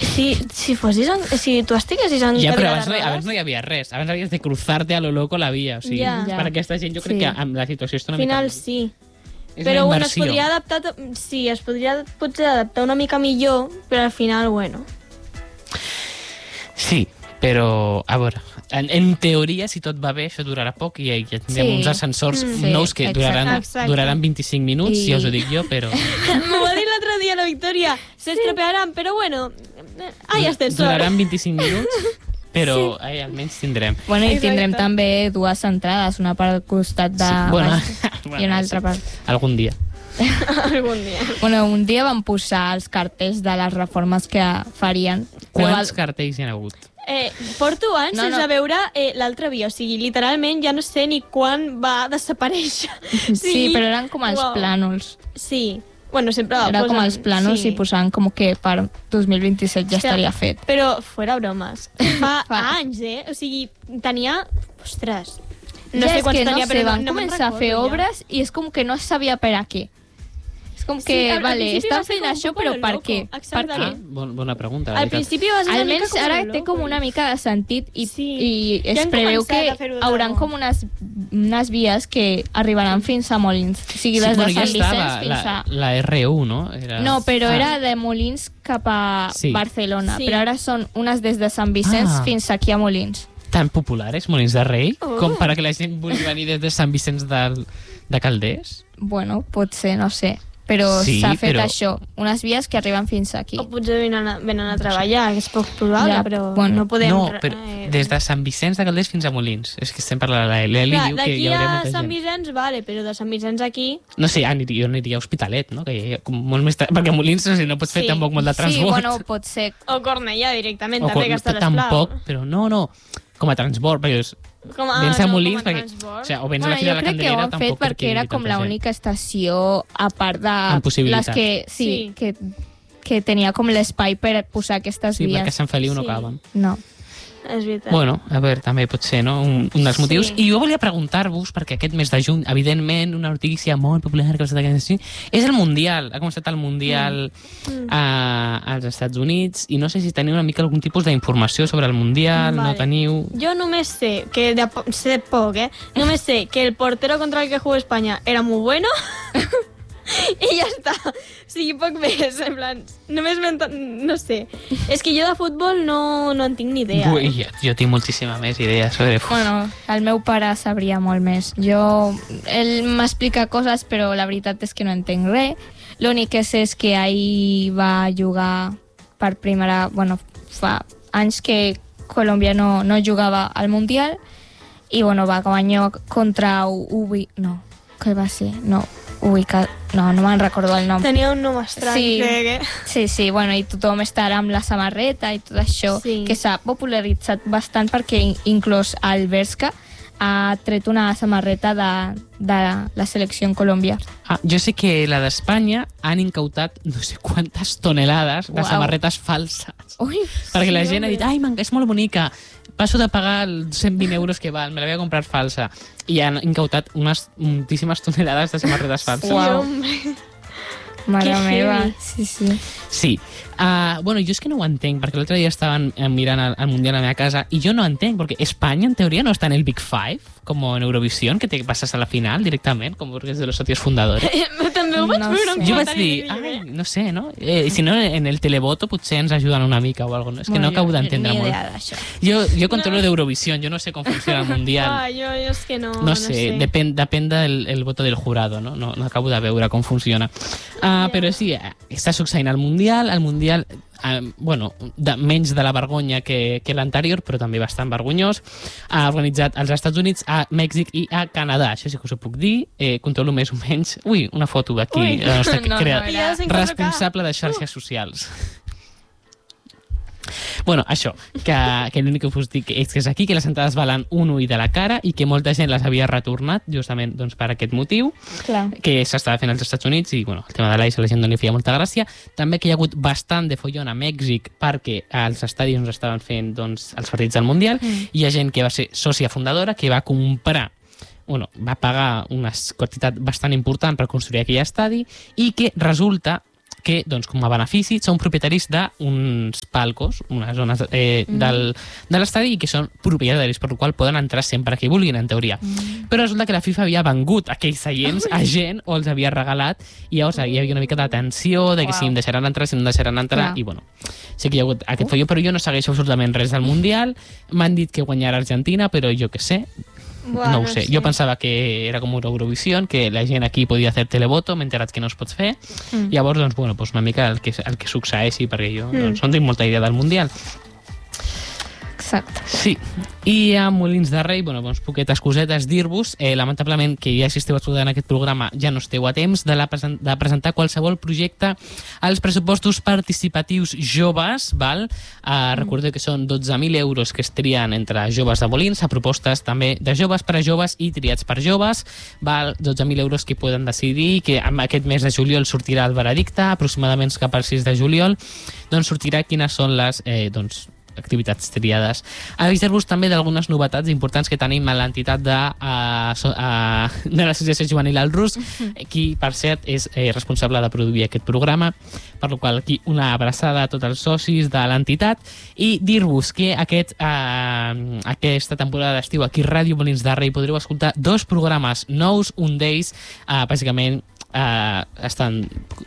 si tu estiguessis en Ja, però cadira de rodes... abans no hi havia res. Abans havies de cruzarte a lo loco la via. O sigui, per aquesta gent jo crec que amb la situació està una mica... Al final sí. És Però una bueno, es inversió. podria adaptar... Sí, es podria potser adaptar una mica millor, però al final, bueno... Sí, però, a veure, en teoria, si tot va bé, això durarà poc i ja tindrem uns ascensors nous que duraran 25 minuts, ja us ho dic jo, però... M'ho va dir l'altre dia la Victòria. S'estropearan, però bueno... Ai, ascensor. Duraran 25 minuts, però almenys tindrem. Bueno, i tindrem també dues entrades, una per al costat de... i una altra part. Algun dia. Algun dia. Bueno, un dia van posar els cartells de les reformes que farien. Quants cartells hi ha hagut? Porto anys sense veure l'altra via, o sigui, literalment ja no sé ni quan va desaparèixer. Sí, però eren com els plànols. Sí, bueno, sempre era com els plànols i posaven com que per 2027 ja estaria fet. Però fora bromes, fa anys, o sigui, tenia... Ostres, no sé quants tenia, però van començar a fer obres i és com que no sabia per a què. És com que, vale, estan fent això, però per què? Per què? Bona pregunta. Al principi va ser una mica com ara té com una mica de sentit i es preveu que hauran com unes vies que arribaran fins a Molins. O sigui, des de Sant Vicenç fins a... La R1, no? No, però era de Molins cap a Barcelona, però ara són unes des de Sant Vicenç fins aquí a Molins. Tan populares, Molins de Rei, com per a que la gent vulgui venir des de Sant Vicenç de Calders? Bueno, potser, no sé. Però s'ha fet això, unes vies que arriben fins aquí. O potser venen a treballar, que és poc probable, però no podem... No, però des de Sant Vicenç de Calders fins a Molins. És que estem parlant de l'Eli, diu que hi hauria molta gent. D'aquí a Sant Vicenç, vale, però de Sant Vicenç aquí... No sé, jo aniria a Hospitalet, no? Que com molt més... Perquè a Molins no pots fer tampoc molt de transport. Sí, bueno, pot ser... O Cornellà directament, també, que està a l'Esplau. Tampoc, però no, com a transport, perquè vens a Molins, o vens a la Fira de la Candelera, tampoc. Jo crec que ho han fet perquè era com l'única estació, a part de les que tenia com l'espai per posar aquestes vies. Sí, perquè a Sant Feliu no caben. No. És veritat. Bueno, a veure, també pot ser, no?, un dels motius. I jo volia preguntar-vos, perquè aquest mes de juny, evidentment, una notícia molt popular que va estar aquí, és el Mundial. Ha començat el Mundial als Estats Units, i no sé si teniu una mica algun tipus d'informació sobre el Mundial, no teniu... Jo només sé, que sé poc, només sé que el portero contra el que jugó Espanya era muy bueno... I ja està. O sigui, poc més, en plan... Només no sé. És que jo de futbol no en tinc ni idea. Ui, jo tinc moltíssima més idea sobre futbol. Bueno, el meu pare sabria molt més. Ell m'explica coses, però la veritat és que no entenc res. L'únic que sé és que ahir va jugar per primera... Bueno, fa anys que Colòmbia no jugava al Mundial i, bueno, va guanyar contra No, què va ser? No me'n recordo el nom. Tenia un nom estrany, crec. Sí, bueno, i tothom estarà amb la samarreta i tot això, que s'ha popularitzat bastant perquè inclús el Bershka ha tret una samarreta de la selecció en Colòmbia. Jo sé que la d'Espanya han incautat no sé quantes tonelades de samarretes falses. Perquè la gent ha dit, ai, és molt bonica, passo de pagar els 120 euros que val, me la voy a comprar falsa. I han incautat unes moltíssimes tonelades de samarretes falses. Mare meva. Sí. Bueno, jo és que no ho entenc, perquè l'altre dia estaven mirant el Mundial a la meva casa i jo no entenc, perquè Espanya, en teoria, no està en el Big Five, com en Eurovisión, que te passes a la final directament, com porque es de los socios fundadores. També ho vaig veure. Jo vaig dir, no sé, no? Si no, en el televoto potser ens ajuden una mica o alguna cosa. És que no acabo d'entendre molt. Ni idea d'això. Jo controlo d'Eurovisión, jo no sé com funciona el Mundial. Jo és que no. No sé, depèn del voto del jurado, no? No acabo de veure com funciona. Però sí, està succeint el Mundial, bueno, menys de la vergonya que l'anterior, però també bastant vergonyós. Ha organitzat als Estats Units, a Mèxic i a Canadà. Això sí que us ho puc dir. Controlo més o menys... Ui, una foto d'aquí, la nostra responsable de xarxes socials. Bueno, això, que l'únic que us dic és que és aquí, que les entrades valen un ull de la cara i que molta gent les havia retornat justament per aquest motiu, que s'estava fent als Estats Units i, bueno, el tema de l'AIS a la gent no li feia molta gràcia. També que hi ha hagut bastant de follon a Mèxic perquè als estadis on estaven fent els partits del Mundial. Hi ha gent que va ser sòcia fundadora, que va comprar va pagar una quantitat bastant important per construir aquell estadi i que resulta que, doncs, com a benefici, són propietaris d'uns palcos, unes zones de l'estadi, i que són propietaris, per la qual poden entrar sempre que vulguin, en teoria. Però resulta que la FIFA havia vengut aquells seients a gent o els havia regalat, i llavors hi havia una mica de tensió de que si em deixaran entrar, si no em deixaran entrar, i bueno, sí que hi ha hagut aquest folló, però jo no segueixo absolutament res del Mundial. M'han dit que guanyarà Argentina, però jo què sé, no ho sé. Jo pensava que era com Eurovisió, que la gent aquí podia fer televoto, m'he enterat que no es pot fer. Llavors, doncs, bueno, una mica el que succeeixi, perquè jo no tinc molta idea del Mundial. Exacte. Sí, i a Molins de Rei, bueno, doncs poquetes cosetes, dir-vos, lamentablement, que ja si esteu escoltant aquest programa ja no esteu a temps de presentar qualsevol projecte als pressupostos participatius joves, val? Recordeu que són 12.000 euros que es trien entre joves de Molins, a propostes també de joves per a joves i triats per joves, val? 12.000 euros que poden decidir, que en aquest mes de juliol sortirà el veredicte, aproximadament cap al 6 de juliol, doncs sortirà quines són les, activitats triades. Avisar-vos també d'algunes novetats importants que tenim a l'entitat de l'Associació Juvenil al Rus, qui, per cert, és responsable de produir aquest programa, per la qual aquí una abraçada a tots els socis de l'entitat, i dir-vos que aquesta temporada d'estiu aquí a Ràdio Molins de Rei podreu escoltar 2 programes nous, un d'ells, bàsicament, estan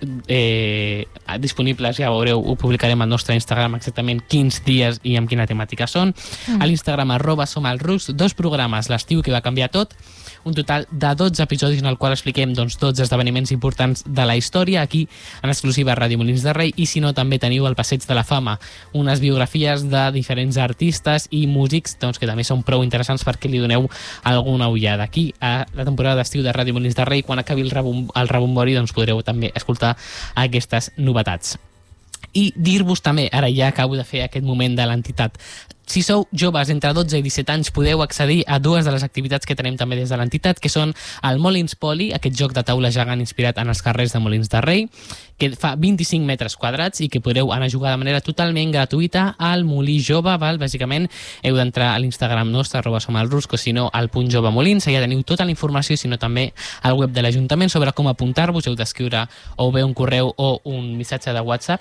disponibles, ja veureu, ho publicarem al nostre Instagram exactament quins dies i amb quina temàtica són. A l'Instagram @somalrus, 2 programes, l'estiu que va canviar tot, un total de 12 episodis en el qual expliquem 12 esdeveniments importants de la història, aquí en exclusiva a Ràdio Molins de Rei, i si no també teniu el Passeig de la Fama, unes biografies de diferents artistes i músics que també són prou interessants perquè li doneu alguna ullada. Aquí a la temporada d'estiu de Ràdio Molins de Rei, quan acabi el rebombori, podreu també escoltar aquestes novetats. I dir-vos també, ara ja acabo de fer aquest moment de l'entitat, si sou joves entre 12 i 17 anys podeu accedir a 2 de les activitats que tenim també des de l'entitat, que són el Molins Poli, aquest joc de taula gegant inspirat en els carrers de Molins de Rei, que fa 25 metres quadrats i que podreu anar a jugar de manera totalment gratuïta al Molí Jove, val? Bàsicament heu d'entrar a l'Instagram nostre, @somalrus, o si no al .jove Molins, allà teniu tota la informació, si no també al web de l'Ajuntament sobre com apuntar-vos, heu d'escriure o bé un correu o un missatge de WhatsApp.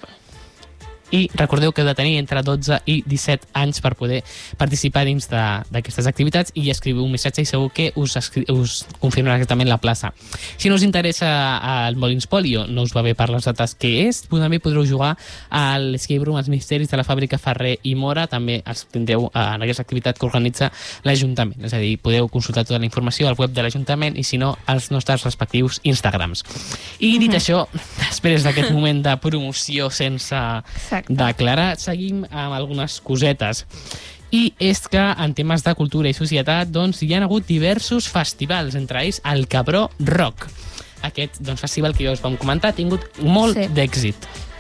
I recordeu que heu de tenir entre 12 i 17 anys per poder participar dins d'aquestes activitats, i escriviu un missatge i segur que us confirmarà exactament la plaça. Si no us interessa el Molins Poli o no us va bé per les dates que és, també podreu jugar a l'Escape Room, els misteris de la fàbrica Ferrer i Mora, també els tindreu en aquesta activitat que organitza l'Ajuntament, és a dir, podeu consultar tota la informació al web de l'Ajuntament i si no als nostres respectius Instagrams. I dit això, després d'aquest moment de promoció sense declarar, seguim amb algunes cosetes. I és que en temes de cultura i societat hi ha hagut diversos festivals, entre ells el Cabró Rock. Aquest festival que ja us vam comentar ha tingut molt d'èxit.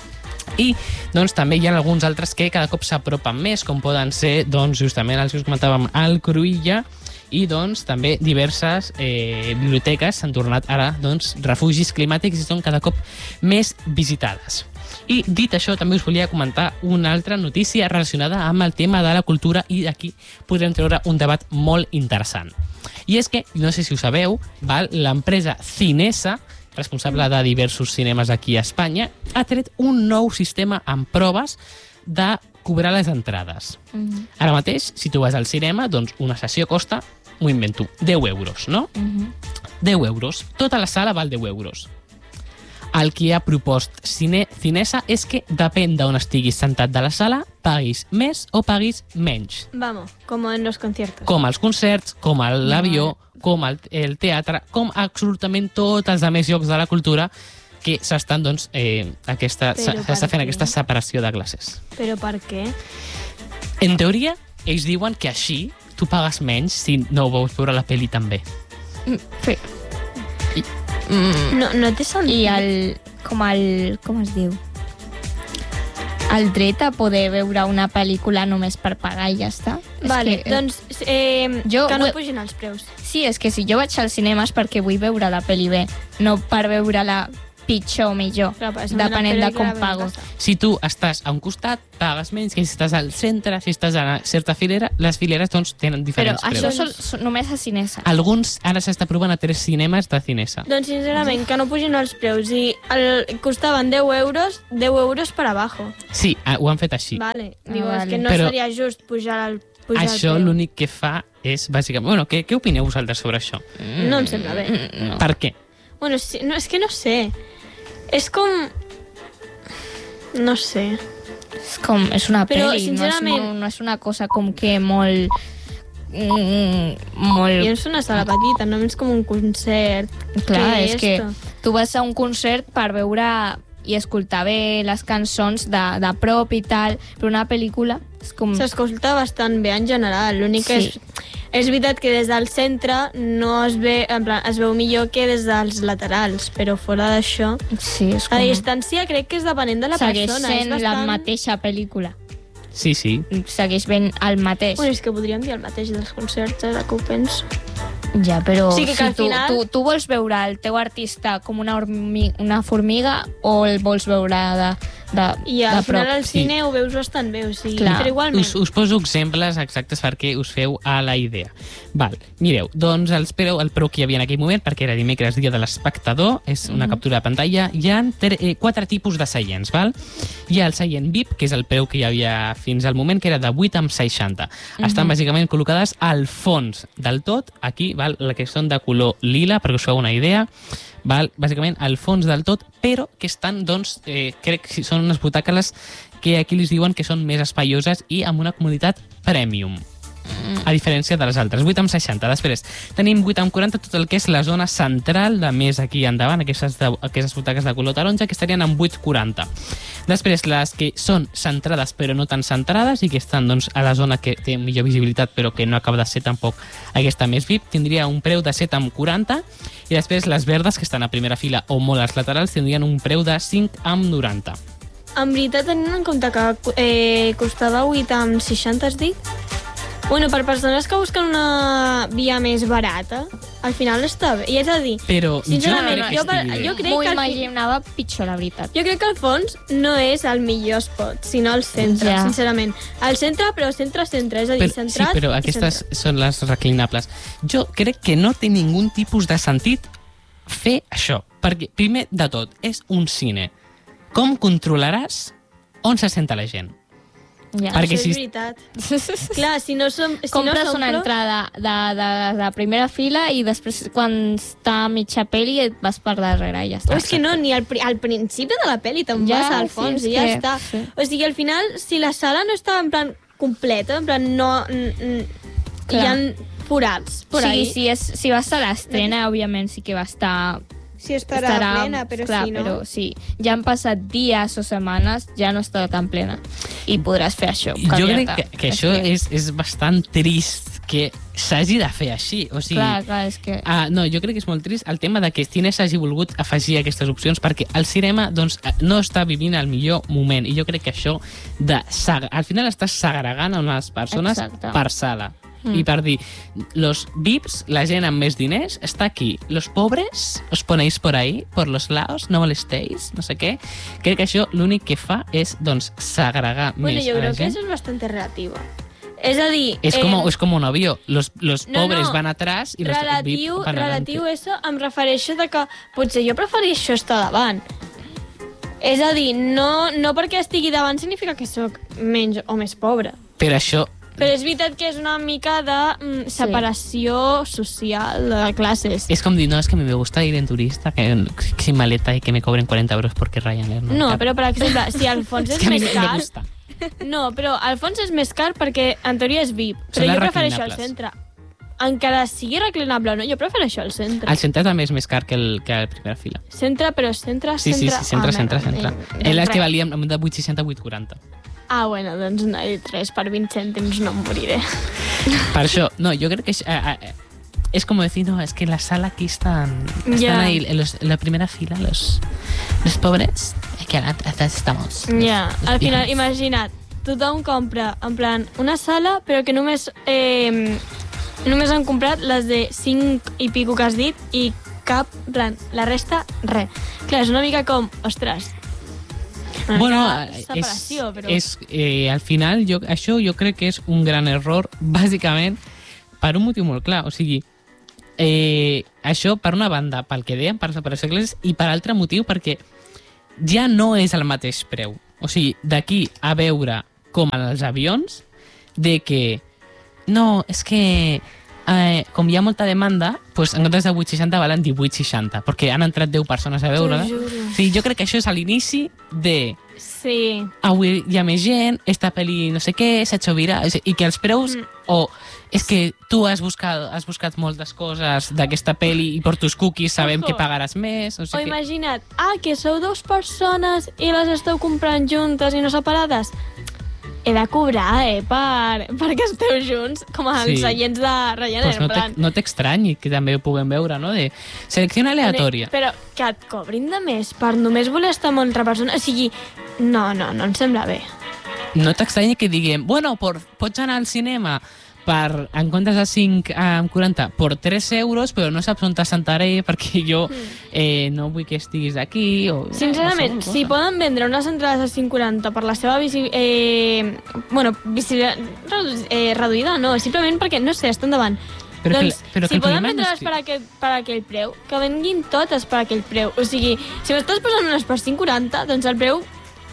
I també hi ha alguns altres que cada cop s'apropen més, com poden ser justament els que us comentàvem al Cruïlla, i també diverses biblioteques s'han tornat ara refugis climàtics i són cada cop més visitades. I dit això, també us volia comentar una altra notícia relacionada amb el tema de la cultura, i aquí podrem treure un debat molt interessant. I és que, no sé si ho sabeu, l'empresa Cinesa, responsable de diversos cinemes aquí a Espanya, ha tret un nou sistema amb proves de cobrar les entrades. Ara mateix, si tu vas al cinema, una sessió costa, m'ho invento, 10 euros, no? 10 euros. Tota la sala val 10 euros. El que ha propost Cinesa és que depèn d'on estiguis sentat de la sala, paguis més o paguis menys. Vamos, como en los conciertos. Com als concerts, com a l'avió, com al teatre, com absolutament tots els altres llocs de la cultura que s'està fent aquesta separació de classes. Però per què? En teoria, ells diuen que així tu pagues menys si no vols veure la pel·li també. Sí. No té sentit. I com es diu? El dret a poder veure una pel·lícula només per pagar i ja està. Vale, que no pugin els preus. Sí, és que si jo vaig al cinema és perquè vull veure la pel·li bé, no per veure-la pitjor o millor, Clar, però és una depenent de com pel·lícula ben pago. passada. Si tu estàs a un costat, pagues menys que si estàs al centre, si estàs a una certa filera, les fileres doncs, tenen Però diferents això preus. només a Cinesa. Alguns ara s'està provant a 3 cinemes de Cinesa. Doncs sincerament, que no pugin els preus. I costaven 10 euros per abajo. Sí, ho han fet així. Vale. Ah, Digo, és vale. que no Però seria just pujar el Això preu. l'únic que fa és, bàsicament... Bueno, què opineu vosaltres sobre això? No em sembla bé. No. Per què? Bueno, sí, no, és que no sé. És com... No sé. És una Però, pel·li, sincerament- no és una cosa com que molt... molt... I és una sala petita, no és com un concert. Clar, Què és que esto? tu vas a un concert per veure i escoltar bé les cançons de prop i tal, però una pel·lícula és com... S'escolta bastant bé en general. L'únic que Sí. és veritat que des del centre no es ve, en plan, es veu millor que des dels laterals, però fora d'això... Sí, és A com... distància crec que és depenent de la Segueix persona. sent és bastant... la mateixa pel·lícula. Sí, sí. Segueix ben el mateix. Bueno, és que podríem dir el mateix dels concerts, ara que ho penso. Ja, però Sí, que si al tu, final- tu vols veure el teu artista com una formiga o el vols veure de I al de final prop? al cine ho veus bastant bé, o sigui, Clar. però igualment... Us poso exemples exactes perquè us feu a la idea. Val, mireu, doncs el preu que hi havia en aquell moment, perquè era dimecres, dia de l'espectador, és una captura de pantalla, hi ha 4 tipus de seients, val? Hi ha el seient VIP, que és el preu que hi havia fins al moment, que era de 8,60. Estan bàsicament col·locades al fons del tot, aquí, val? La que són de color lila, perquè us feu una idea, val? Bàsicament al fons del tot, però que estan, doncs, crec que són unes butaques que aquí li diuen que són més espaioses i amb una comoditat premium, a diferència de les altres. 8,60. Després tenim 8,40 tot el que és la zona central, de més aquí endavant, aquestes butaques de color taronja, que estarien amb 8,40. Després les que són centrades però no tan centrades i que estan doncs, a la zona que té millor visibilitat però que no acaba de ser tampoc aquesta més VIP, tindria un preu de 7,40, i després les verdes, que estan a primera fila o molt als laterals, tindrien un preu de 5,90. En veritat, tenint en compte que costava 8,60, has dit? Bueno, per persones que busquen una via més barata, al final està bé. I és a dir, Però sincerament, jo crec que jo crec M'ho que imaginava pitjor, la veritat. jo crec que al fons no és el millor spot, sinó el centre, Ja. sincerament. Al centre, però centre, és a dir, centrat sí, però i aquestes centrat. són les reclinables. Jo crec que no té ningun tipus de sentit fer això, perquè, primer de tot, és un cine. Com controlaràs on se senta la gent? Ja. perquè Això si- és veritat. Clar, si no som... Si Compres no una entrada de primera fila i després, quan està a mitja pel·li, et vas per darrere i ja està. O és que no, ni al principi de la pel·li te'n Ja, vas al sí, fons és i ja que- està. sí. O sigui, al final, si la sala no està en plan completa, en plan no... hi Clar. ha forats por Sí, ahí. si vas a l'estrena, òbviament sí que va estar... Sí, estarà plena, però clar, si no... però sí, ja han passat dies o setmanes, ja no està tan plena. I podràs fer això. Jo crec canviar-te. que això és bastant trist que s'hagi de fer així. O sigui, Clar, és que... no, jo crec que és molt trist el tema de que Cines hagi volgut afegir aquestes opcions perquè el cinema doncs, no està vivint el millor moment, i jo crec que això al final estàs segregant a unes persones Exacte. per sala. I per dir, los VIPs, la gent amb més diners, està aquí. Los pobres, os ponéis por ahí, por los lados, no molestéis, no sé què. Crec que això l'únic que fa és, doncs, segregar Bueno, més yo a la creo que gent. eso es bastante relativo. Es a dir... Es como un avió. Los No, pobres no. van atrás i los relatiu, VIP van relatiu adelante. eso em refereixo de que potser jo prefereixo estar davant. És a dir, no perquè estigui davant significa que sóc menys o més pobre. Però això... Però és veritat que és una mica de separació social de classes. Es como decir, no, es que me gusta ir en turista, que sin maleta y que me cobren 40 euros porque Ryanair. No, però per exemple, si al fons es és que a mí més me car... gusta. No, però al fons és més car perquè en teoria és VIP. Són Però les jo prefereixo al reclinables. centre. Encara sigui reclinable o no, jo prefereixo al centre. El centre també és més car que a la primera fila. Centre, però centre, Sí, sí, centre... sí, centre, Ah, centre, merda. centre. En les que valien de 8,60 a 8,40. Ah, bueno, doncs no, 3 per 20 cèntims no em moriré. Per això, no, jo crec que es como decir, no, es que la sala aquí están Ya. ahí, en la primera fila, los pobres, que atrás estamos. Ja, los al final, viejos. imagina't, tothom compra, en plan, una sala, però que només han comprat les de 5 i pico que has dit i cap, en plan, la resta, res. Clar, és una mica com, ostres, una Bueno, mica separació, però... al final això jo crec que és un gran error, bàsicament, per un motiu molt clar. O sigui, això, per una banda, pel que dèiem, per separació de classes, i per altre motiu, perquè ja no és el mateix preu. O sigui, d'aquí a veure com en els avions, de que no, és que com hi ha molta demanda, doncs en comptes de 8,60 valen 18,60, perquè han entrat 10 persones a veure-la. T'ho juro. Sí, jo crec que això és a l'inici de Sí. avui hi ha més gent, esta pel·li no sé què, s'ha hecho viral, i que els preus, o és que tu has buscat moltes coses d'aquesta pel·li i per tus cookies sabem Ojo. que pagaràs més, O imagina't, que sou 2 persones i les esteu comprant juntes i no separades. He de cobrar, perquè esteu junts, com als Sí. seients de Ryanair, Pues no t'extranyi que també ho puguem veure, no? De selecció aleatòria. Però que et cobrin de més per només voler estar amb una altra persona, o sigui, no em sembla bé. No t'extranyi que diguem, bueno, pots anar al cinema en comptes de 5,40 per 3 euros, però no saps on t'assentaré perquè jo no vull que estiguis aquí. O, Sincerament, si poden vendre unes entrades a 5,40 per la seva visibilitat reduïda, no, simplement perquè, no sé, estan davant. Però Doncs, que si el poden problema no vendre-les per aquell preu, que venguin totes per aquell preu. O sigui, si m'estàs posant unes per 5,40, doncs el preu...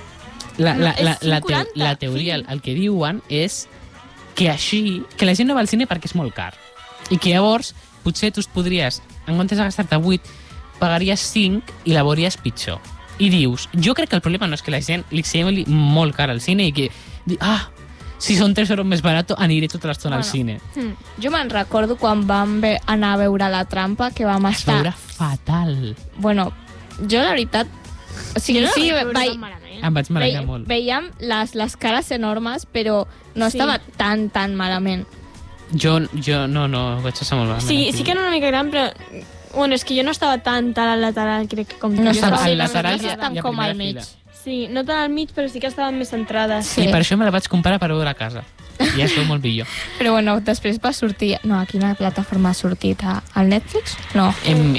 La teoria, el que diuen és que així, que la gent no va al cine perquè és molt car. I que llavors, potser tu podries, en comptes de gastar-te 8, pagaries 5 i la veuries pitjor. I dius, jo crec que el problema no és que la gent li sembli molt car al cine i que, si són 3 euros més barat, aniré tota l'estona al cine. Jo me'n recordo quan vam anar a veure La Trampa, que vam Es estar... veurà fatal. Bueno, jo la veritat... O sigui, sí, Em vaig marejar molt. veiem les cares enormes, però no Sí. estava tan malament. Jo no, vaig passar molt malament. Sí, aquí. sí que era una mica gran, però... Bueno, és que jo no estava tan al lateral, crec que com tu. No Jo estava estava- al lateral no i a estan com primera al mig. fila. Sí, no tant al mig, però sí que estaven més centrades. Sí. I per això me la vaig comprar per veure a casa. I ja es veu molt millor. Però bueno, després va sortir... No, a quina plataforma ha sortit? Al Netflix? No.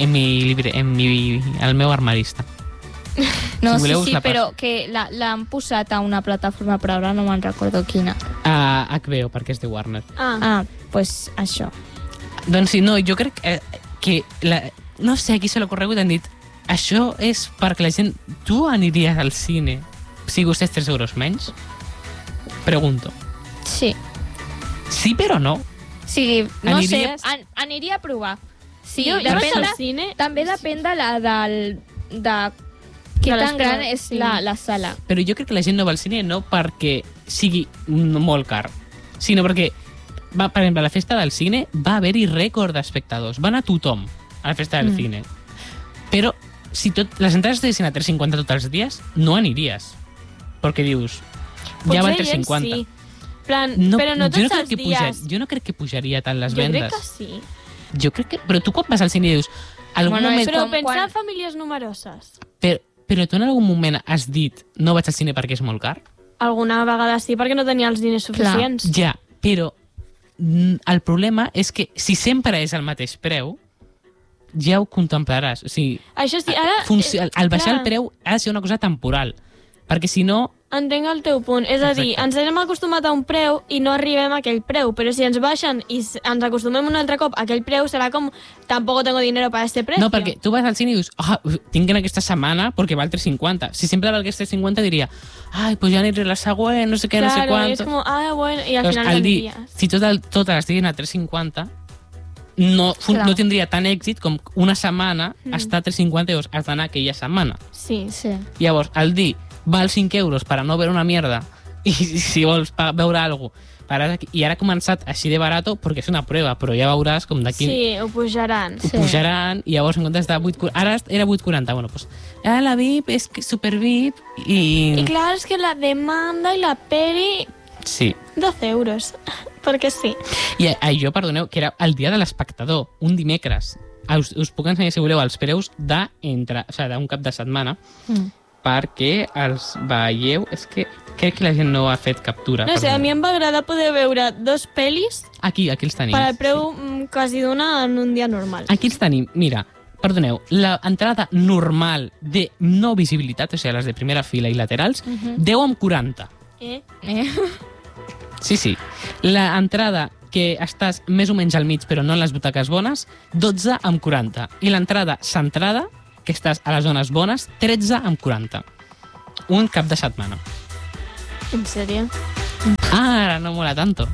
Al meu armarista. No, Si voleu, us sí, la passo. però que l'han posat a una plataforma, però ara no me'n recordo quina. A HBO, perquè és de Warner. Pues això. Doncs sí, no, jo crec que no sé, aquí se l'ha corregut i han dit això és perquè la gent... Tu aniries al cine si costés 3 euros menys? Pregunto. Sí. Sí, però no. Sí, no Aniries? sé, aniria a provar. Sí, Jo depèn vaig al de, cine... també depèn de què De tan l'espera, gran és sí. la sala. Però jo crec que la gent no va al cine no perquè sigui molt car, sinó perquè, per exemple, a la festa del cine va haver-hi rècord d'espectadors. Va anar tothom a la festa del cine. Però si les entrades estiguessin a 3,50 tots els dies, no aniries. Perquè dius, ja val 3,50. Sí. Plan, No, però no jo tots crec els que dies. jo no crec que pujaria tant les Jo crec vendes. que sí. Jo crec que... Però tu quan vas al cine i dius... Algun Bueno, moment, Però com pensa quan- en famílies numeroses. però tu en algun moment has dit no vaig al cine perquè és molt car? Alguna vegada sí, perquè no tenia els diners suficients. Ja, però el problema és que si sempre és el mateix preu, ja ho contemplaràs. O sigui, Això sí, ara... al baixar clar, el preu ha de ser una cosa temporal. Perquè si no... Entenc el teu punt. És a dir, Exacte. ens hem acostumat a un preu i no arribem a aquell preu, però si ens baixen i ens acostumem un altre cop a aquell preu, serà com tampoc tengo dinero para este precio. No, perquè tu vas al cine i dius tinc en aquesta setmana perquè val 3,50. Si sempre valgués 3,50 diria pues ja aniré la següent, no sé què, claro, no sé quant. és com, bueno, i al Llavors, final al no dir, aniries. si totes estiguin a 3,50 no tindria tant èxit com una setmana estar a 3,50 i llavors has d'anar aquella setmana. Sí. Sí. Llavors, al dir val 5 euros per a no veure una mierda i si vols veure alguna cosa i ara ha començat així de barato perquè és una prova, però ja veuràs com d'aquí Sí, ho pujaran. ho pujaran i llavors en comptes de 8, ara era 8,40, bueno, pues la VIP és que super VIP I clar, és que la demanda i la peli... sí. 12 euros. Perquè sí. I jo, perdoneu, que era el dia de l'espectador, un dimecres. Us puc ensenyar, si voleu, els preus d'un cap de setmana perquè els veieu. És que crec que la gent no ha fet captura. No sé, a mi em va agradar poder veure 2 pel·lis Aquí els tenim. per al preu quasi d'una en un dia normal. Aquí els tenim. Mira, perdoneu, l'entrada normal de no visibilitat, o sigui, les de primera fila i laterals, 10,40. Sí. L'entrada que estàs més o menys al mig, però no en les butaques bones, 12,40. I l'entrada centrada, que estàs a les zones bones, 13,40. Un cap de setmana. ¿En serio? Ara no mola tanto.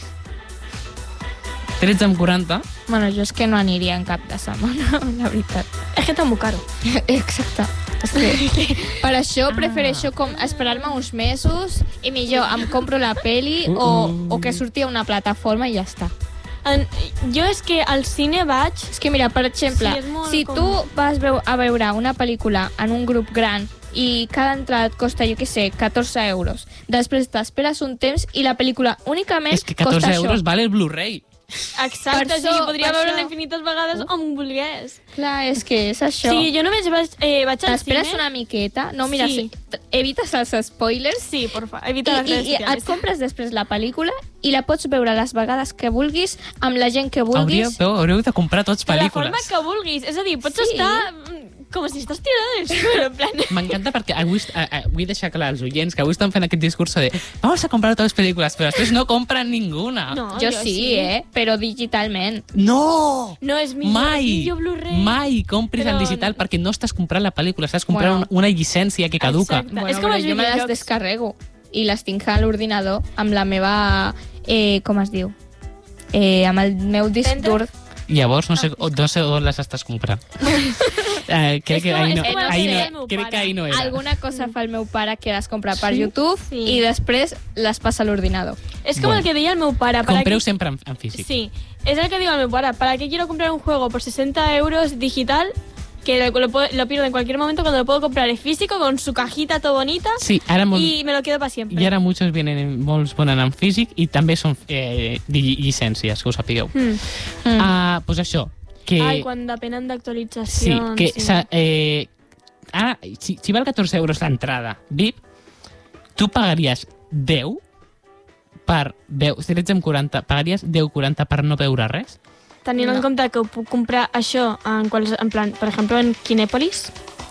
13,40. Bueno, jo és que no aniria en cap de setmana, la veritat. Es que está muy caro. Exacte. És que per això prefereixo esperar-me uns mesos i millor em compro la peli o que surti a una plataforma i ja està. Jo és que al cine vaig... És que mira, per exemple, Sí, és molt si com- tu vas a veure una pel·lícula en un grup gran i cada entrada et costa, jo què sé, 14 euros, després t'esperes un temps i la pel·lícula únicament És que 14 costa euros això. vale el Blu-ray. Exacte, Per o sigui, això- podria per veure-la això. infinites vegades on volgués. Clar, és que és això. Sí, jo només vaig al T'esperes cine... una miqueta, no, mira, Sí. evites els spoilers Sí, por favor, evita les redes i et sociales. compres després la pel·lícula i la pots veure les vegades que vulguis, amb la gent que vulguis. Hauríeu de comprar tots De la forma pel·lícules. que vulguis. És a dir, pots Sí. estar com si estàs tirada del suelo, en plan... M'encanta perquè vull deixar clar als oients que avui estan fent aquest discurs de vamos a comprar totes les pel·lícules, però després no compren ninguna. No, Jo sí, però digitalment. No! No, és millor, Mai, és millor Blu-ray. mai compris Però- en digital perquè no estàs comprant la pel·lícula, estàs comprant Bueno. una llicència que caduca. Exacte. Bueno, És com però els jo me les videojocs. descarrego i les tinc a l'ordinador amb la meva... com es diu? Amb el meu disc Pendrive? dur. Llavors no sé on les estàs comprant. Crec És que com- ahí és no, com el ahí que deia el no, meu crec pare. que ahí no era. Alguna cosa fa el meu pare que les compra per Sí? YouTube Sí. i després les passa a l'ordinador. És com Bueno. el que deia el meu pare. ¿para Compreu qué- sempre en físic. Sí, es el que digo a mi pare. ¿Para qué quiero comprar un juego por 60 euros digital que lo pierdo en cualquier momento cuando lo puedo comprar en físico con su cajita todo bonita Sí, ara y me lo quedo para siempre? I ara molts venen en físic i també són llicències, que ho sapigueu. Pues això, que... Ay, cuando apenas de Sí, actualización. que sí. ara, si val 14 euros l'entrada VIP, tu pagaries 10 per... Si ets amb 40, pagaries 10,40 per no veure res? Tenint en No. compte que ho puc comprar això en plan, por ejemplo, en Kinépolis.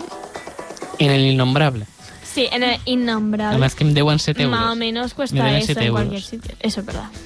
En el innombrable. Sí, en el Innombrable. En les que em deuen 7 euros. Más o menos Me cuesta deben eso 7 en euros. cualquier sitio. Eso es verdad.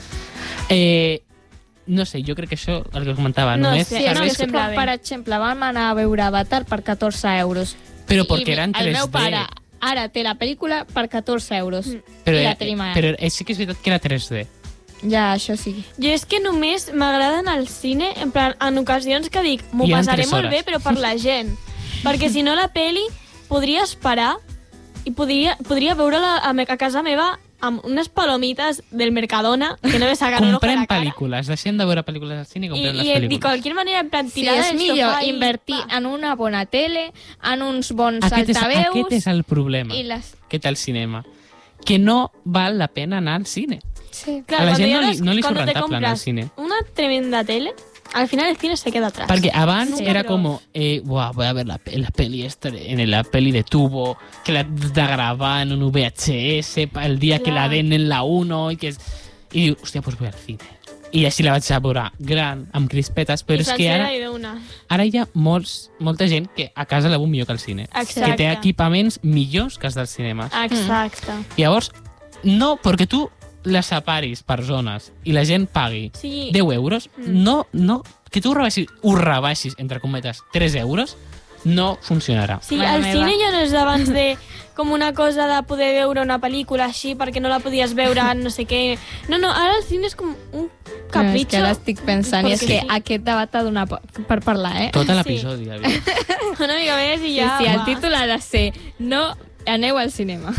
No sé, jo crec que això, el que comentava, No només sé, Sí, és no, que em és sembla com, bé. per exemple, vam anar a veure Avatar per 14 euros. Però perquè I eren el 3D. meu pare ara té la pel·lícula per 14 euros. Però, I la tenim ara. però sí que és veritat que era 3D. Ja, això sí. Jo és que només m'agrada anar al cine, en plan, en ocasions que dic, m'ho I en passaré 3 molt hores. bé, però per la gent. Perquè si no la peli podria esperar i podria veure-la a casa meva amb unes palomites del Mercadona que no me sacan un ojo de Comprem la cara. pel·lícules, deixem de veure pel·lícules al cine i comprem les I de pel·lícules. qualsevol manera, en plan, Sí, tirada és del millor sofà i invertir pa. en una bona tele, en uns bons Aquest altaveus... és el problema i les... que té el cinema. Que no val la pena anar al cine. Sí. A la cuando gent ya no li surt cuando te rentable anar al compras cine. una tremenda tele, al final el cine se queda atrás. Perquè abans Sí. era Però- como, voy a ver la peli esta, en la peli de tubo, que la de grabar en un VHS, el día que la Clar. den en la 1, i diu, hòstia, pues voy al cine. I així la vaig a veure gran, amb crispetes, però I és que sencera ara, i d'una. ara hi ha molta gent que a casa la veu millor que al cine. Exacte. Que té equipaments millors que els dels cinemes. Exacte. Llavors, no, perquè tu les separis per zones i la gent pagui Sí. 10 euros, no, que tu ho rebaixis, entre cometes, 3 euros, no funcionarà. Sí, Mare el meva. cine ja no és d'abans de com una cosa de poder veure una pel·lícula així perquè no la podies veure en no sé què. No, ara el cine és com un No, és capritxo. que ara estic pensant i és Perquè que sí. aquest debat ha donar per parlar, eh? Tot l'episodi, sí. Una mica més i Sí, ja... sí, el va. títol ha de ser no aneu al cinema.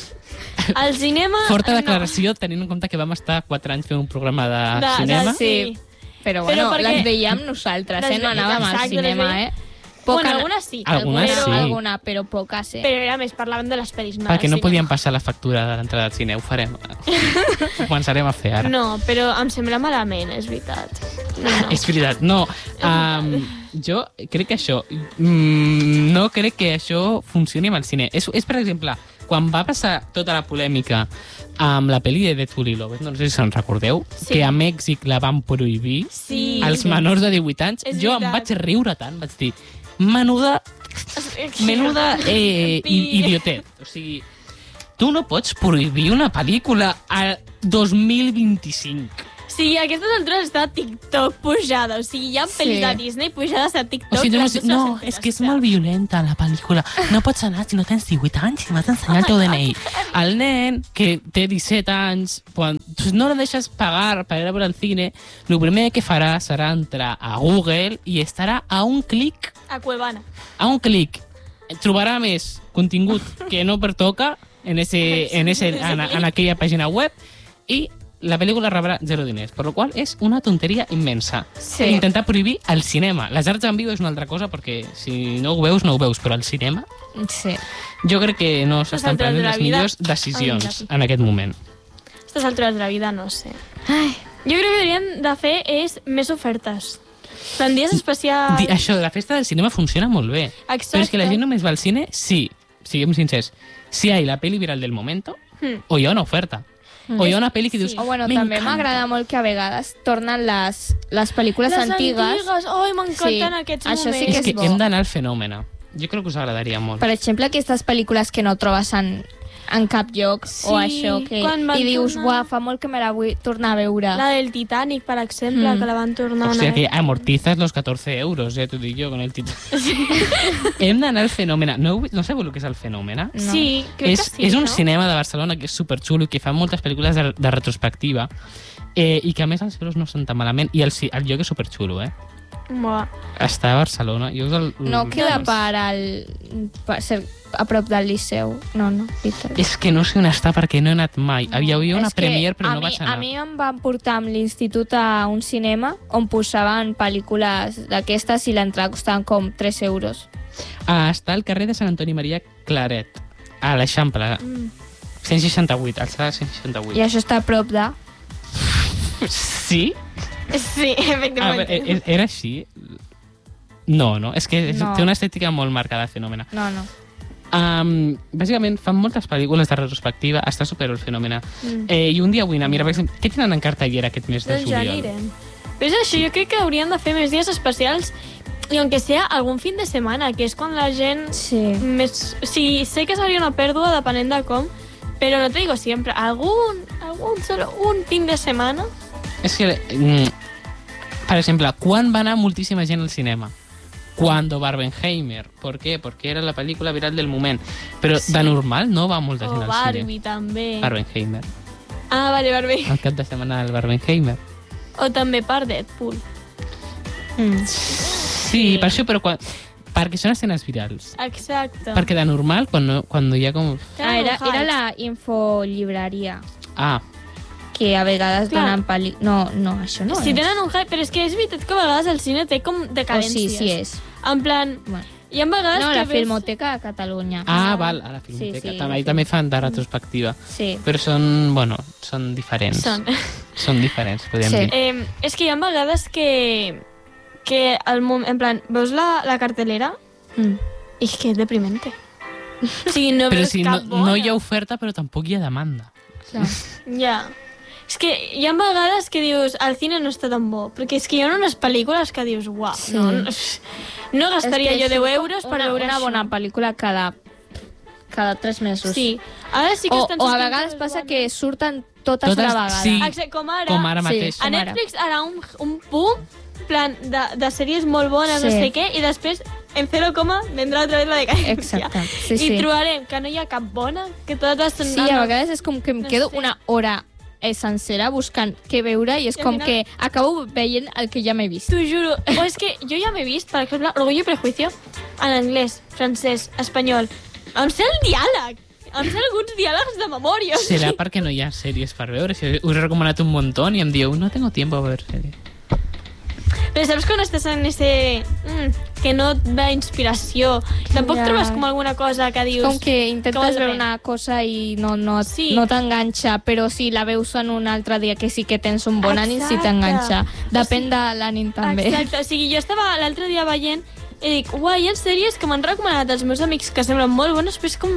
Al cinema... Forta declaració, tenint en compte que vam estar 4 anys fent un programa de cinema. sí. Però bueno, perquè- les veiem nosaltres, Les no anàvem al exacte, les cinema, veiem. eh? Bueno, algunes sí. Algunes però, sí. Alguna, però poques, eh? Però era més, parlàvem de les pel·lis, no Perquè del no cine. podíem passar la factura de l'entrada al cine, ho farem. Ho començarem a fer ara. No, però em sembla malament, és veritat. No. És veritat, no. Jo crec que això... no crec que això funcioni amb el cine. És per exemple, quan va passar tota la polèmica amb la pel·li de Deadpool i Lobet, no sé si se'n recordeu, Sí. que a Mèxic la van prohibir Sí. als menors de 18 anys, És jo em veritat. vaig riure tant, vaig dir, menuda idiotet. O sigui, tu no pots prohibir una pel·lícula al 2025. Sí, a aquestes altures està TikTok pujada. O sigui, hi ha pel·lis de Disney pujades a TikTok. O sigui, no, és que és molt violenta la pel·lícula. No pots anar si no tens 18 anys i m'has d'ensenyar el teu DNI. El nen, que té 17 anys, quan no el deixes pagar per ir a veure el cine, el primer que farà serà entrar a Google i estarà a un clic. A Cuevana. A un clic. Trobarà més contingut que no pertoca en aquella pàgina web i la pel·lícula rebrà 0 diners, per la qual és una tonteria immensa. Sí. Intentar prohibir el cinema. Les arts en viu és una altra cosa, perquè si no ho veus, no ho veus, però el cinema, Sí. jo crec que no s'estan altres prenent de la les vida. millors decisions Ai, en aquest moment. A aquestes altures de la vida, no sé. Ai, Jo crec que haurien de fer és més ofertes. En dies especials... Això, la festa del cinema funciona molt bé. Exacte. Però és que la gent només va al cine si, siguem sincers, si hi ha la pel·li viral del momento o hi ha una oferta. O hi ha una pel·li que dius... Sí. o bueno, "Me també encanta". m'agrada molt que a vegades tornen les pel·lícules Les antigues. Ai, m'encanten aquests això moments. sí que És és que bo. hem d'anar al fenomen. Jo crec que us agradaria molt. Per exemple, aquestes pel·lícules que no trobes en cap lloc, Sí, o això, que quan van i dius, tornar- uah, fa molt que me la vull tornar a veure. La del Titanic, per exemple, que la van tornar O sea a... que amortizas los 14 euros, ya te digo yo, con el título. Hem d'anar al Fenòmena. No sabeu el que és el Fenòmena? No. Sí, crec És, que sí, és un no? cinema de Barcelona que és superxulo i que fa moltes pel·lícules de retrospectiva i que a més els euros no són tan malament i el lloc és superxulo, Buah. Està a Barcelona. Jo No queda per ser a prop del Liceu. No, Peter. És que no sé on està perquè no he anat mai. Hi havia una És que premier però a no mi, vaig anar. A mi em van portar amb l'institut a un cinema on posaven pel·lícules d'aquestes i l'entrada costaven com 3 euros. Està al carrer de Sant Antoni Maria Claret, a l'Eixample. 168, alçada 168. I això està a prop de... Sí? Sí, A efectivament. veure, era així? No, és que No. té una estètica molt marcada, Fenòmena. No. Bàsicament, fan moltes pel·lícules de retrospectiva, està super el Fenòmena. I un dia vull anar, mira, per exemple, què tenen en cartellera aquest mes de Doncs ja juliol? anirem. Però és això, jo crec que haurien de fer més dies especials i aunque sea algun fin de setmana, que és quan la gent Sí. més... Sí, sé que seria una pèrdua depenent de com, però no te digo siempre, solo un fin de semana. És que, per exemple, quan va anar moltíssima gent al cinema? Cuando Barbenheimer. ¿Por qué? Porque era la pel·lícula viral del moment. Però de normal no va molta gent O al Barbie cine. també. Barbenheimer. Ah, vale, Barbie. El cap de setmana del Barbenheimer. O també per Deadpool. Sí, per això, però perquè són escenes virals. Exacte. Perquè de normal, quan hi ha com... Era la infolibreria, Ah, que a vegades Clar. donen pel·li... No, això no Si és. tenen un hype, però és que és veritat que a vegades el cine té com decadències. Sí és. En plan, Bueno. hi ha vegades No, que la ves... Filmoteca de Catalunya. val, a la Filmoteca. Sí, També, sí. també fan de retrospectiva. Sí. Però són diferents. Són diferents, podríem Sí. dir. És que hi ha vegades que en plan, veus la cartelera i és que és deprimente. O sigui, no Però veus si cap bona. no hi ha oferta, però tampoc hi ha demanda. Clar. Ja. És que hi ha vegades que dius el cine no està tan bo, perquè és que hi ha unes pel·lícules que dius, uau, Sí. no gastaria És que jo 10 surt euros per veure una això. bona pel·lícula cada 3 mesos. Sí. Ara sí que estan O a sortint vegades coses passa bones. que surten totes a la vegada. sí. Exacte, com ara. Com ara Sí. mateix. A com ara. Netflix ara un boom plan de sèries molt bones, no Sí. sé què, i després en 0, vendrà otra vez la decadència. Exacte. Sí, I sí. trobarem que no hi ha cap bona, que totes són... Sí, a vegades és com que em No quedo sé. una hora sencera buscant què veure i és I al com final- que acabo veient el que ja m'he vist. T'ho juro. O és que jo ja m'he vist, per exemple, Orgullo i Prejuicio en anglès, francès, espanyol. Em sé el diàleg. Em sé alguns diàlegs de memòria. o Serà sigui. perquè no hi ha sèries per veure. Si us he recomanat un montón i em dieu, no tengo tiempo a ver sèries. Però saps quan estàs en ese... que no et da inspiració. Tampoc Ja. trobes com alguna cosa que dius... Com que intentes vas a veure ver? una cosa i no Sí. t'enganxa, però si la veus en un altre dia que sí que tens un bon ànim, sí Exacte. t'enganxa. Depèn de l'ànim també. Exacte, o sigui, jo estava l'altre dia veient i dic, uai, hi ha sèries que m'han recomanat els meus amics que semblen molt bones, però és com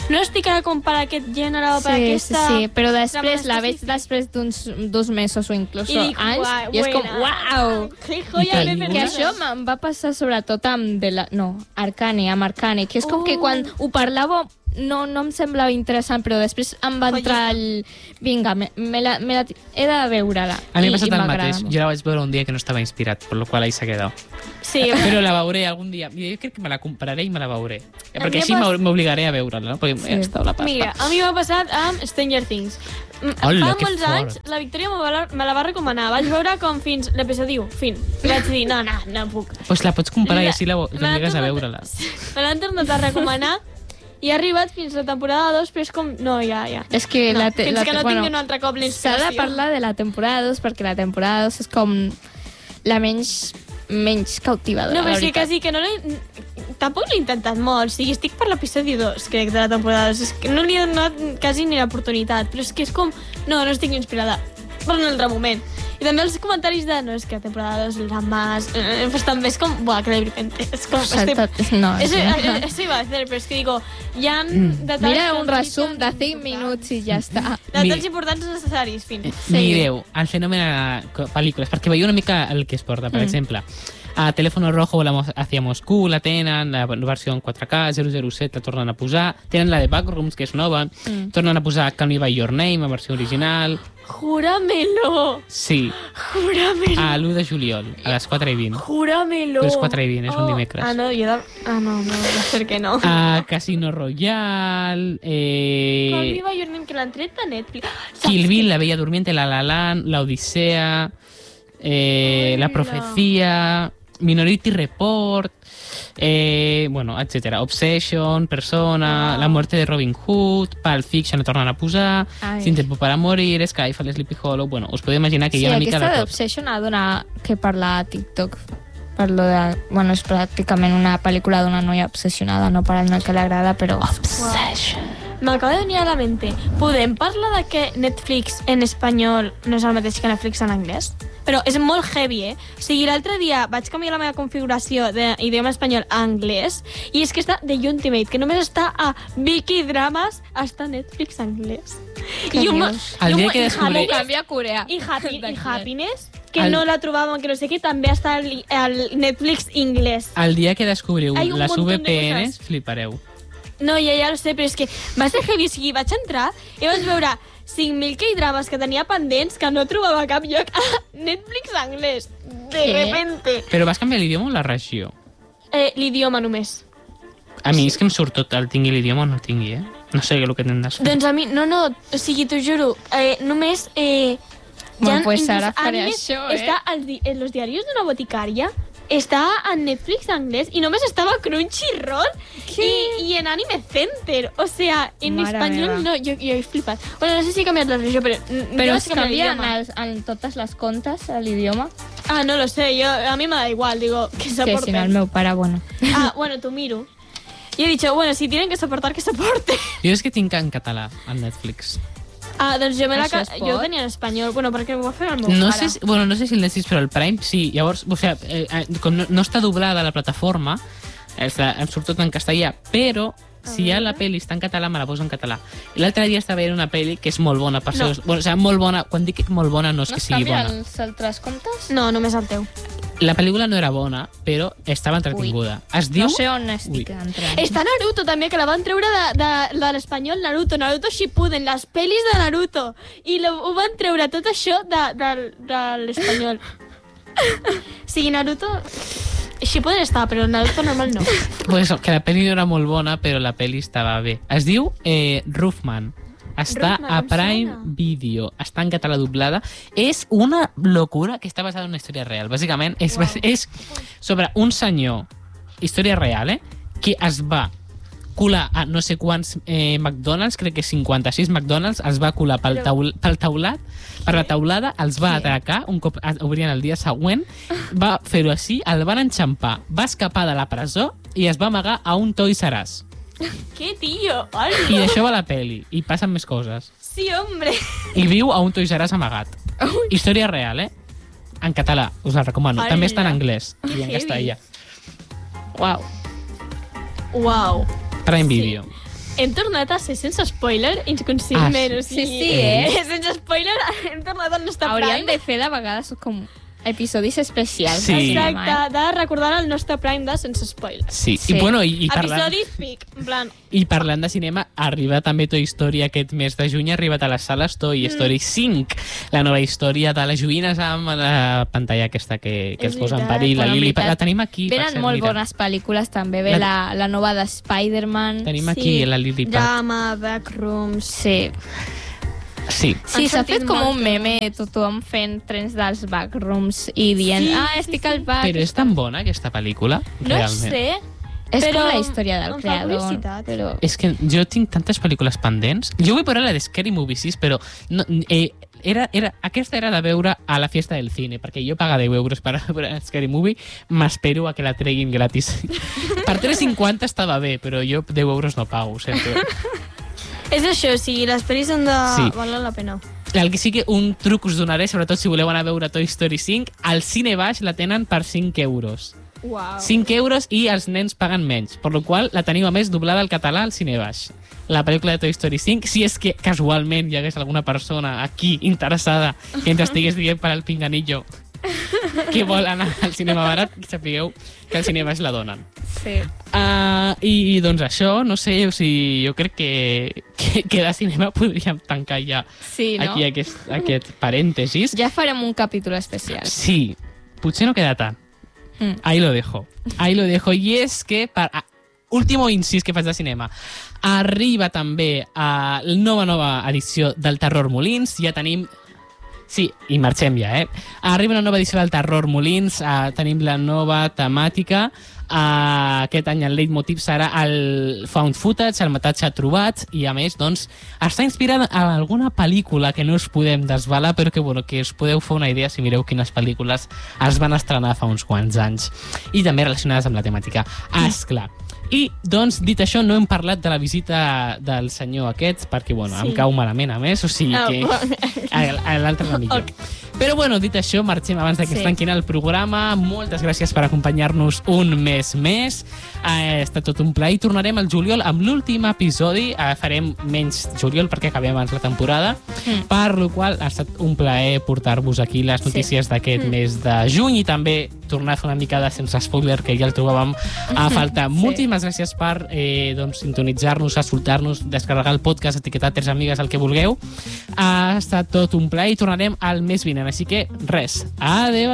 no estic ara com per aquest gènere o per aquesta... Sí, però després trama la veig després d'uns 2 mesos o inclús I dic, anys "Guau, i és com, buena. uau! Que joia, I me tant. Que perdones". això em va passar sobretot amb amb Arcane, que és com que quan ho parlava no em semblava interessant, però després em va entrar el... Vinga, he de veure-la. A mi m'ha passat I el m'agrada mateix. molt. Jo la vaig veure un dia que no estava inspirat, per lo qual ahí s'ha quedat. Sí, Però la veuré algun dia. Jo crec que me la compraré i me la veuré. A Perquè mi així m'obligaré a veure-la, no? Perquè Sí. ja està la pasta. mira, a mi m'ha passat amb Stranger Things. Hola, Fa que molts fort. anys, la Victòria me la va recomanar. Vaig veure com fins l'episodi 1, fin. I vaig dir, no puc. Pues la pots comprar i així Me l'han t'obligues a tornat- veure-la. Me l'han tornat a recomanar i ha arribat fins la temporada 2, però és com... No, ja. És que No, fins que no tingui un altre cop s'ha l'inspiració. de parlar de la temporada 2 perquè la temporada 2 és com la menys cautivadora. No, però la és que veritat. quasi que no l'he... Tampoc l'he intentat molt. O sigui, estic per l'episodi 2, crec, de la temporada 2. És que no li he donat quasi ni l'oportunitat. Però és que és com... No estic inspirada. Per un altre moment. I també els comentaris de... No, és que la temporada 2 la más... Pues també és com... Buah, que deprimente. És com... No, Eso iba a hacer, pero es que digo... Hi ha detalls... Mira un que resum de necessiten 5 minuts i ja està. Detalls importants necessaris, fin. Mireu, el fenomen a pel·lícules, perquè veieu una mica el que es porta, per exemple. A Teléfono Rojo volamos hacia Moscú, la tenen, la versió en 4K, 007 la tornen a posar, tenen la de Backrooms, que és nova, tornen a posar Call Me By Your Name, a versió original... Júramelo! Sí, Júramelo! a l'1 de juliol, a les 4:20. Júramelo! Però és 4:20, és un dimecres. Ah, no, no, va ser que no. A Casino Royale... Call Me By Your Name, que l'han tret de Netflix. Kill Bill, La Bella Durmiente, La La Land, La Odisea, La Profecía, Minority Report, bueno, etcétera. Obsession, Persona, La muerte de Robin Hood, Pulp Fiction la tornen a posar, Ai. Sin tiempo para morir, Skyfall, Sleepy Hollow... Bueno, us podeu imaginar que Sí, hi ha una mica aquesta de tot. d'Obsession ha donat que parlar a TikTok. Per lo de... Bueno, és pràcticament una pel·lícula d'una noia obsessionada, no per al noi que li agrada, però... Me acaba de venir a la mente. Podem parlar de que Netflix en espanyol no és el mateix que Netflix en anglès? Però és molt heavy, eh? O sigui, l'altre dia vaig canviar la meva configuració d'idioma espanyol a anglès i és que està The Ultimate, que només està a Viki Dramas, està a Netflix anglès. Què un mo- dius? El i un dia mo- que i descobri- Happiness- Canvia a Corea. i Happiness, que El- no la trobàvem, que no sé què, també està al Netflix inglès. El dia que descobriu Hay un les montón de VPNs, cosas. flipareu. No, ja ho sé, però és que va ser heavy. O sigui, vaig entrar i vaig veure 5.000 K-drames que tenia pendents que no trobava a cap lloc a Netflix anglès. De Què? repente. Però vas canviar l'idioma o la regió? L'idioma només. A mi és que em surt tot, el tingui l'idioma o no el tingui, eh? No sé el que tindràs. Doncs a mi, no, o sigui, t'ho juro, només... Bueno, pues inclús ara faré animes, això, eh? Està en los diarios d'una boticària, està en Netflix anglès i només estava a Crunchyroll i en Anime Center. O sea, en Mare espanyol meva. no, jo he flipat. Bueno, no sé si he canviat la regió, però... Però jo es vaig canviar canvien l'idioma. en totes les comptes l'idioma? Ah, no lo sé, a mí me da igual, digo, que Que soporten. si no el meu pare, bueno. Ah, bueno, t'ho miro. Y he dicho, bueno, si tienen que soportar, que soporte. Jo és que tinc en català, al Netflix. Ah, doncs jo, Això es pot? jo ho tenia en espanyol, bueno, perquè ho va fer el meu No pare. sé, no sé si el Netflix, però el Prime sí. Llavors, o sea, com no està doblada la plataforma, em surt tot en castellà, però si ja la pel·li està en català, me la poso en català. I l'altre dia estava veient una pel·li que és molt bona per No. ser... Bueno, o sigui, molt bona. Quan dic molt bona no és No que es sigui canvien bona. els altres comptes? No, només el teu. La pel·lícula no era bona, però estava entretinguda. Es diu... No sé on estic Ui. entrant. Està Naruto també, que la van treure de l'espanyol Naruto Shippuden, les pel·lis de Naruto. I ho van treure tot això de l'espanyol. O sigui, Naruto... Shippuden està, però Naruto normal no. Pues que la pel·li no era molt bona, però la pel·li estava bé. Es diu Roofman. Està Roofman, a em Prime sona. Video. Està en català doblada. És una locura que està basada en una història real. Bàsicament, és sobre un senyor, història real, que es va colar a no sé quants McDonald's, crec que 56 McDonald's, els va colar pel taulat, per la taulada, els va atracar un cop obrien el dia següent, va fer-ho així, el van enxampar, va escapar de la presó i es va amagar a un Toys R Us. ¿Qué tío? Ay, I d'això va la peli, i passen més coses. sí, hombre. I viu a un Toys R Us amagat. Història real, en català, us la recomano. També està en Hola. anglès i en Heavy. castellà. Uau. Wow. Prime Sí. Video. hem tornat a ser sense spoiler inconscientment. Ah, o sigui, sí, sense spoiler hem tornat al nostre Hauríem Prime. de fer de vegades com episodis especials Sí. de cinema, Exacte, de recordar el nostre Prime de sense spoiler. Sí, Sí. i bueno, i parlant... Episodis pic, en plan... I parlant de cinema, arriba també Toy Story aquest mes de juny, ha arribat a les sales Toy Story 5, la nova història de les joguines amb la pantalla aquesta que És es posa en veritat. perill. La Bueno, en Lili, veritat, la tenim aquí. per Venen cert, molt mira. bones pel·lícules, també ve la nova de Spider-Man. Tenim aquí la Lili Pad. Drama, backrooms... Sí, Sí. sí, Han s'ha sortit fet com un molt meme, tothom fent trens dels backrooms i dient, estic al back. Però és tan bona aquesta pel·lícula, No realment. sé, És però com la història del em fa creador. curiositat. Però... És que jo tinc tantes pel·lícules pendents. Jo vull veure la de Scary Movie 6, però no, aquesta era de veure a la fiesta del cine, perquè jo pago 10 euros per veure Scary Movie, m'espero a que la treguin gratis. Per 3,50 estava bé, però jo 10 euros no pago, ho sento. És això, o sigui, les pel·lis han de... Sí. valen la pena. El que sí que un truc us donaré, sobretot si voleu anar a veure Toy Story 5, al cine baix la tenen per 5 euros. Uau. 5 euros i els nens paguen menys, per la qual la teniu a més doblada al català al cine baix. La pel·lícula de Toy Story 5, si és que casualment hi hagués alguna persona aquí interessada que ens estigués dient per al pinganillo que vol anar al cinema barat, sapigueu que al cine baix la donen. Sí. I doncs això, no sé, o sigui, jo crec que de cinema podríem tancar ja Sí, no? aquí aquest parèntesis. Ja farem un capítol especial. Sí, potser no queda tant. Ahí lo dejo. Ahí lo dejo. I és que, último incís que faig de cinema, arriba també a la nova edició del Terror Molins. Ja tenim... Sí, i marxem ja, Arriba una nova edició del Terror Molins, tenim la nova temàtica. Aquest any el leitmotiv serà el found footage, el metatge trobat, i a més, doncs, està inspirat en alguna pel·lícula que no us podem desvelar, però que, bueno, que us podeu fer una idea si mireu quines pel·lícules es van estrenar fa uns quants anys. I també relacionades amb la temàtica. Esclar. I, doncs, dit això, no hem parlat de la visita del senyor aquest, perquè, bueno, em cau malament, a més, o sigui que l'altre era millor. Però, bueno, dit això, marxem abans que es tanquin el programa. Moltes gràcies per acompanyar-nos un mes més. Ha estat tot un plaer i tornarem al juliol amb l'últim episodi. Farem menys juliol perquè acabem abans la temporada, per la qual ha estat un plaer portar-vos aquí les notícies d'aquest mes de juny i també tornar a fer una mica de sense spoiler, que ja el trobàvem a faltar. Moltíssimes gràcies per sintonitzar-nos, escoltar-nos, descarregar el podcast, etiquetar 3 amigues, el que vulgueu. Ha estat tot un plaer i tornarem al mes vinent. Així que res, adeu.